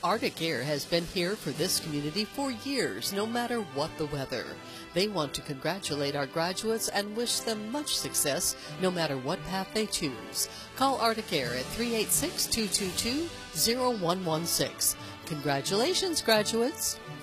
Arctic Air has been here for this community for years, no matter what the weather. They want to congratulate our graduates and wish them much success, no matter what path they choose. Call Arctic Air at 386-222-0116. Congratulations, graduates!